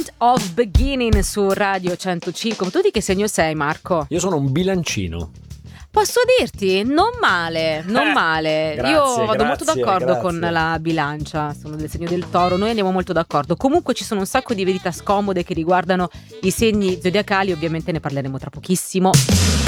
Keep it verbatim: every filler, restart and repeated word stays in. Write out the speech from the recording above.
End of Beginning su Radio centocinque. Tu di che segno sei, Marco? Io sono un bilancino. Posso dirti? Non male, non Eh, male. grazie, Io vado grazie, molto d'accordo grazie. con la bilancia, sono del segno del toro, noi andiamo molto d'accordo. Comunque ci sono un sacco di verità scomode che riguardano i segni zodiacali, ovviamente ne parleremo tra pochissimo.